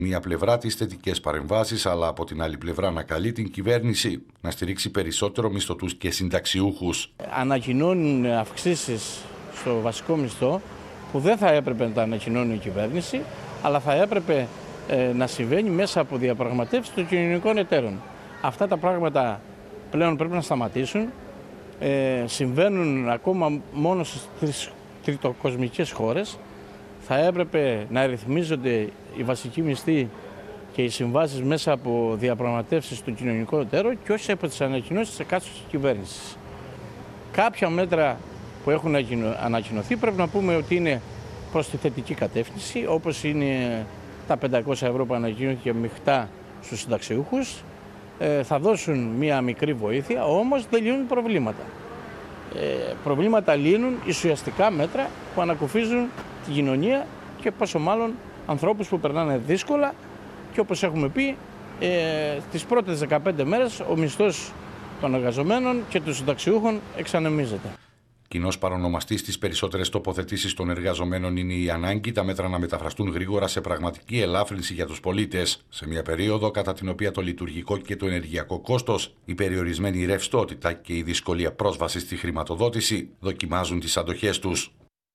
Μία πλευρά τις θετικές παρεμβάσεις, αλλά από την άλλη πλευρά ανακαλεί την κυβέρνηση να στηρίξει περισσότερο μισθωτούς και συνταξιούχους. Ανακοινώνουν αυξήσεις στο βασικό μισθό που δεν θα έπρεπε να τα ανακοινώνει η κυβέρνηση, αλλά θα έπρεπε να συμβαίνει μέσα από διαπραγματεύσεις των κοινωνικών εταίρων. Αυτά τα πράγματα πλέον πρέπει να σταματήσουν. Συμβαίνουν ακόμα μόνο στις τριτοκοσμικές χώρες. Θα έπρεπε να ρυθμίζονται οι βασικοί μισθοί και οι συμβάσεις μέσα από διαπραγματεύσεις των κοινωνικών εταίρων και όχι από τις ανακοινώσεις της εκάστοτε κυβέρνησης. Κάποια μέτρα που έχουν ανακοινωθεί πρέπει να πούμε ότι είναι προς τη θετική κατεύθυνση, όπως είναι τα 500 ευρώ που ανακοινώθηκε μειχτά στους συνταξιούχους. Θα δώσουν μία μικρή βοήθεια, όμως δεν λύνουν προβλήματα. Προβλήματα λύνουν ουσιαστικά μέτρα που ανακουφίζουν την κοινωνία και πόσο μάλλον ανθρώπους που περνάνε δύσκολα και όπως έχουμε πει, τις πρώτες 15 μέρες ο μισθός των εργαζομένων και των συνταξιούχων εξανεμίζεται. Κοινός παρονομαστής στις περισσότερες τοποθετήσεις των εργαζομένων είναι η ανάγκη τα μέτρα να μεταφραστούν γρήγορα σε πραγματική ελάφρυνση για τους πολίτες, σε μια περίοδο κατά την οποία το λειτουργικό και το ενεργειακό κόστος, η περιορισμένη ρευστότητα και η δυσκολία πρόσβασης στη χρηματοδότηση δοκιμάζουν τις αντοχές τους.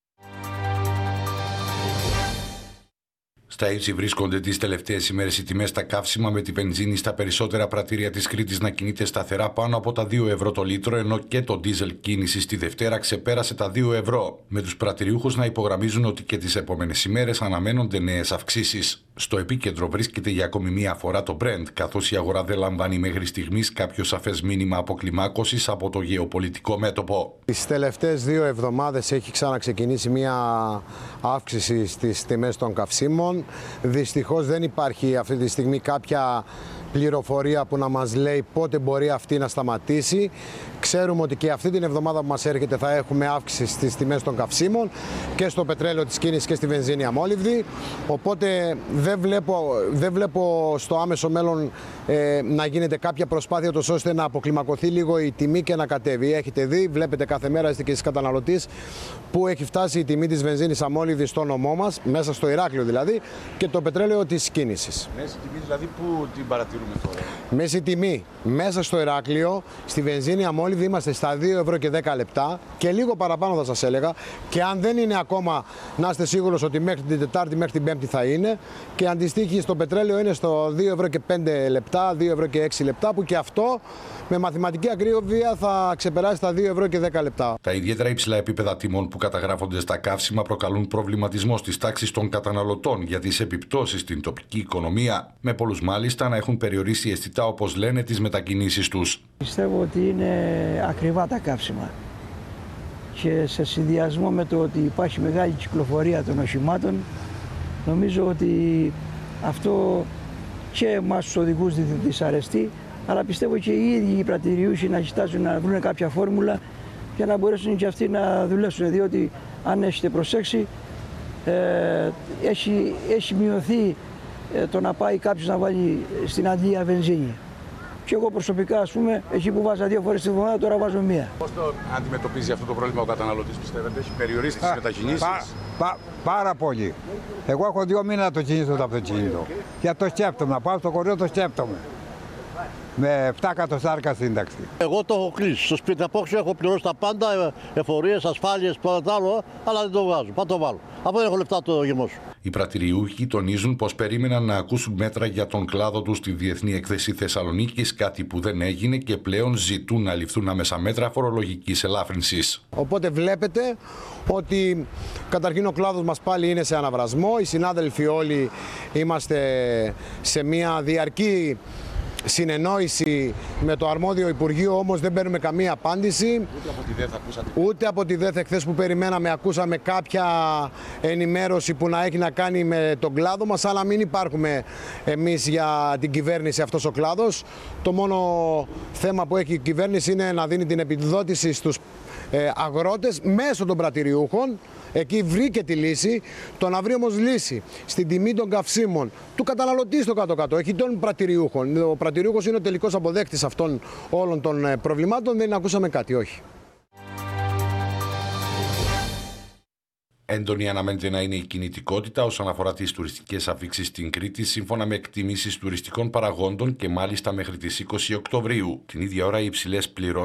Στα ύψη βρίσκονται τις τελευταίες ημέρες οι τιμές στα καύσιμα, με τη βενζίνη στα περισσότερα πρατήρια της Κρήτης να κινείται σταθερά πάνω από τα 2 ευρώ το λίτρο, ενώ και το ντίζελ κίνηση τη Δευτέρα ξεπέρασε τα 2 ευρώ, με τους πρατηριούχους να υπογραμμίζουν ότι και τις επόμενες ημέρες αναμένονται νέες αυξήσεις. Στο επίκεντρο βρίσκεται για ακόμη μία φορά το Brent, καθώς η αγορά δεν λαμβάνει μέχρι στιγμής κάποιο σαφές μήνυμα αποκλιμάκωσης από το γεωπολιτικό μέτωπο. Τις τελευταίες 2 εβδομάδες έχει ξαναξεκινήσει μία αύξηση στις τιμές των καυσίμων. Δυστυχώς δεν υπάρχει αυτή τη στιγμή κάποια πληροφορία που να μας λέει πότε μπορεί αυτή να σταματήσει. Ξέρουμε ότι και αυτή την εβδομάδα που μας έρχεται θα έχουμε αύξηση στις τιμές των καυσίμων και στο πετρέλαιο της κίνησης και στη βενζίνη αμόλυβδη. Οπότε δεν βλέπω στο άμεσο μέλλον να γίνεται κάποια προσπάθεια τόσο ώστε να αποκλιμακωθεί λίγο η τιμή και να κατέβει. Έχετε δει, βλέπετε κάθε μέρα, είστε και εσείς καταναλωτής, που έχει φτάσει η τιμή της βενζίνης αμόλυβδης στο νομό μας, μέσα στο Ηράκλειο δηλαδή, και το πετρέλαιο της κίνησης. Μέση τιμή δηλαδή που την παρατηρούμε τώρα? Μέση τιμή μέσα στο Ηράκλειο, στη βενζίνη αμόλυβδη είμαστε στα 2 ευρώ και 10 λεπτά και λίγο παραπάνω θα σας έλεγα, και αν δεν είναι ακόμα, να είστε σίγουρος ότι μέχρι την Τετάρτη, μέχρι την Πέμπτη θα είναι, και αντιστοίχει στο πετρέλαιο είναι στο 2 ευρώ και 5 λεπτά, 2 ευρώ και 6 λεπτά, που και αυτό με μαθηματική ακρίβεια θα ξεπεράσει τα 2 ευρώ και 10 λεπτά. Τα ιδιαίτερα υψηλά επίπεδα τιμών που καταγράφονται στα καύσιμα προκαλούν προβληματισμό στις τάξεις των καταναλωτών για τις επιπτώσεις στην τοπική οικονομία, με πολλούς μάλιστα να έχουν περιορίσει αισθητά, όπως λένε, τις μετακινήσεις τους. Πιστεύω ότι είναι ακριβά τα καύσιμα και σε συνδυασμό με το ότι υπάρχει μεγάλη κυκλοφορία των οχημάτων, νομίζω ότι αυτό και εμάς τους οδηγούς δυσαρεστεί, αλλά πιστεύω και οι ίδιοι οι πρατηριούχοι να κοιτάζουν να βρουν κάποια φόρμουλα για να μπορέσουν και αυτοί να δουλέψουν, διότι αν έχετε προσέξει έχει μειωθεί το να πάει κάποιος να βάλει στην αντλία βενζίνη. Και εγώ προσωπικά, ας πούμε, εκεί που βάζα 2 φορές τη βδομάδα, τώρα βάζω 1. Πώς το αντιμετωπίζει αυτό το πρόβλημα ο καταναλωτής, πιστεύετε? Έχει περιορίσει τις μετακινήσεις? Πάρα πολύ. Εγώ έχω 2 μήνες να το κινήσω το αυτοκίνητο. Και το σκέφτομαι, να πάω στο χωριό, το σκέφτομαι. Με 7 εκατοστάρικα σύνταξη. Εγώ το έχω κλείσει. Στο σπίτι απόξω έχω πληρώσει τα πάντα, εφορίες, ασφάλειες, πάντα άλλο, αλλά δεν το βγάζω. Πάω το βάλω. Από δεν έχω λεφτά το γεμώσω. Οι πρατηριούχοι τονίζουν πως περίμεναν να ακούσουν μέτρα για τον κλάδο τους στη Διεθνή Έκθεση Θεσσαλονίκης, κάτι που δεν έγινε, και πλέον ζητούν να ληφθούν άμεσα μέτρα φορολογικής ελάφρυνσης. Οπότε βλέπετε ότι καταρχήν ο κλάδος μας πάλι είναι σε αναβρασμό. Οι συνάδελφοι όλοι είμαστε σε μια διαρκή συνεννόηση με το αρμόδιο Υπουργείο, όμως δεν παίρνουμε καμία απάντηση. Ούτε από τη ΔΕΘ ακούσατε? Ούτε από τη ΔΕΘ. Εχθές που περιμέναμε ακούσαμε κάποια ενημέρωση που να έχει να κάνει με τον κλάδο μας, αλλά μην υπάρχουμε εμείς για την κυβέρνηση αυτός ο κλάδος. Το μόνο θέμα που έχει η κυβέρνηση είναι να δίνει την επιδότηση στους αγρότες μέσω των πρατηριούχων. Εκεί βρήκε τη λύση. Το να βρει όμως λύση στην τιμή των καυσίμων του καταναλωτή στο κάτω-κάτω, έχει των πρατηριούχων. Ο πρατηριούχος είναι ο τελικός αποδέκτης αυτών όλων των προβλημάτων. Δεν ακούσαμε κάτι, όχι. Έντονη αναμένεται να είναι η κινητικότητα όσον αφορά τις τουριστικές αφήξεις στην Κρήτη, σύμφωνα με εκτιμήσεις τουριστικών παραγόντων και μάλιστα μέχρι τις 20 Οκτωβρίου. Την ίδια ώρα οι υψηλές πληρώσεις